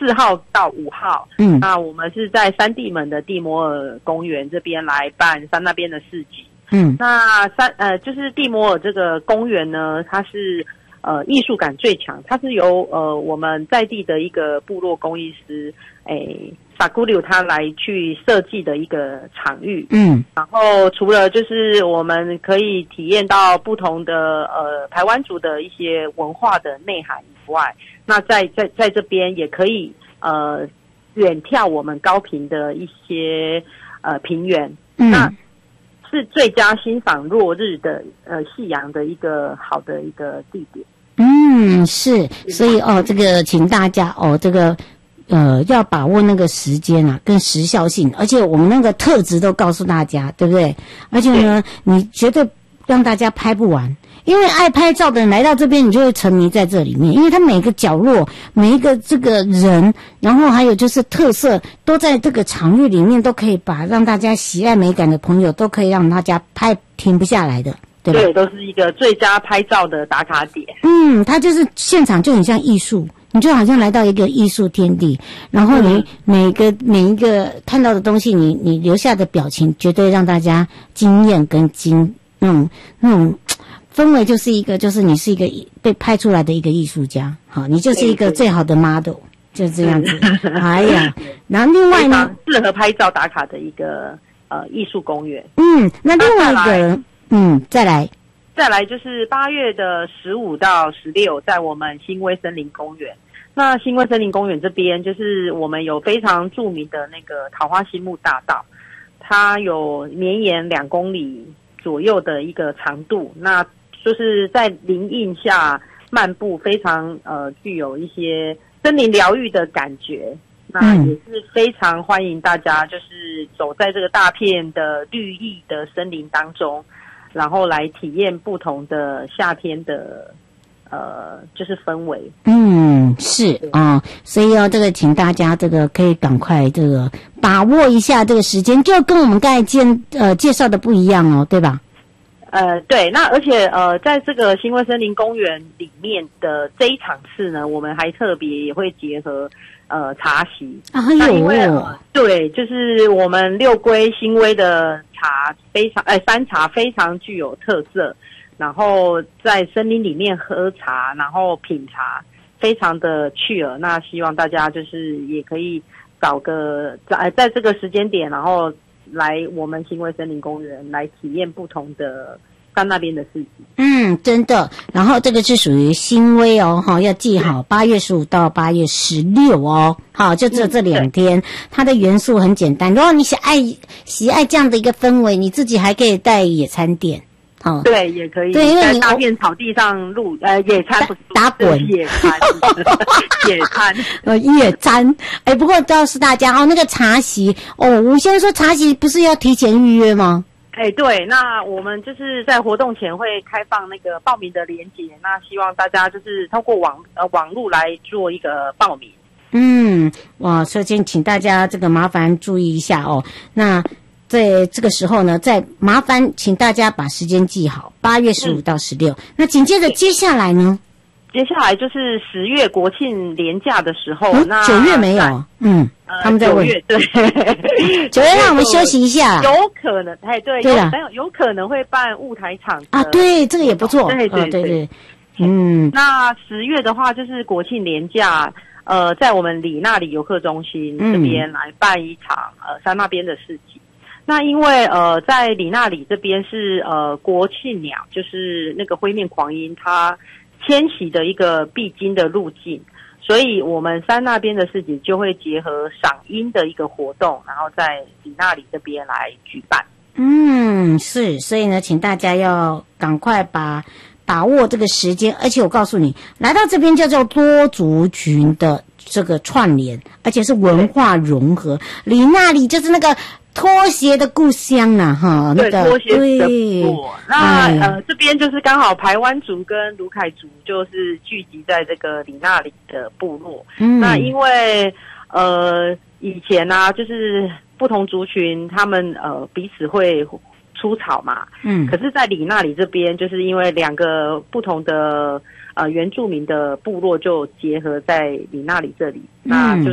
号到5号，那我们是在三地门的地摩尔公园这边来办山那边的市集。那就是地摩尔这个公园呢，它是艺术感最强，它是由我们在地的一个部落工艺师萨古柳他来去设计的一个场域。然后除了就是我们可以体验到不同的排湾族的一些文化的内涵以外，那在这边也可以远眺我们高屏的一些平原。那是最佳欣赏落日的夕阳的一个好的一个地点。 是，所以这个请大家这个要把握那个时间啊，跟时效性，而且我们那个特质都告诉大家，对不对？而且呢，你绝对让大家拍不完，因为爱拍照的人来到这边，你就会沉迷在这里面，因为它每个角落、每一个这个人，然后还有就是特色，都在这个场域里面，都可以把让大家喜爱美感的朋友，都可以让大家拍停不下来的。对， 都是一个最佳拍照的打卡点。 它就是现场就很像艺术，你就好像来到一个艺术天地，然后你每一个看到的东西，你留下的表情，绝对让大家惊艳跟那种氛围，就是一个就是你是一个被拍出来的一个艺术家，好，你就是一个最好的 model， 就这样子。哎呀，然后另外呢， 适合拍照打卡的一个艺术公园。 那另外一个。再来就是8月的15到16，在我们新威森林公园。那新威森林公园这边，就是我们有非常著名的那个桃花心木大道，它有绵延2公里左右的一个长度，那就是在林荫下漫步，非常具有一些森林疗愈的感觉。那也是非常欢迎大家，就是走在这个大片的绿意的森林当中，然后来体验不同的夏天的就是氛围。 是所以这个请大家这个可以赶快这个把握一下这个时间，就跟我们刚才介绍的不一样对吧？ 对，那而且在这个新威森林公园里面的这一场次呢，我们还特别也会结合茶席。那因为对，就是我们六龟新威的茶非常山茶非常具有特色，然后在森林里面喝茶，然后品茶，非常的趣耳。那希望大家就是也可以找个在这个时间点，然后来我们新威森林公园来体验不同的山那边的市集。 真的。然后这个是属于新威要记好，8月15到8月16好，就只有这2天。它的元素很简单，如果你喜爱这样的一个氛围，你自己还可以带野餐垫。 对，也可以。 对，因为你在大片草地上野餐，不是打滚野餐，野餐野餐。不过告诉大家那个茶席我先说茶席不是要提前预约吗？ 对，那我们就是在活动前会开放那个报名的连结，那希望大家就是通过网路来做一个报名。 首先请大家这个麻烦注意一下那在这个时候呢，再麻烦请大家把时间记好，8月15到16。那紧接着接下来呢？ 接下来就是10月国庆连假的时候，那 9月没有。他们在问。 9月对 ，9月让我们休息一下。 有可能，对，有可能会办舞台场对，这个也不错。对。 那10月的话，就是国庆连假，在我们里那里游客中心这边来办一场山那边的市集。那因为在里那里这边是国庆鸟，就是那个灰面狂鹰，它迁徙的一个必经的路径，所以我们山那边的市集就会结合赏鹰的一个活动，然后在里那里这边来举办。 是，所以呢，请大家要赶快把握这个时间，而且我告诉你，来到这边叫做多族群的这个串联，而且是文化融合。里那里就是那个拖鞋的故乡对，拖鞋的部落。那这边就是刚好排湾族跟卢凯族就是聚集在这个里那里的部落。那因为以前就是不同族群他们彼此会出草嘛。可是在里那里这边，就是因为2个不同的原住民的部落就结合在里那里这里，那就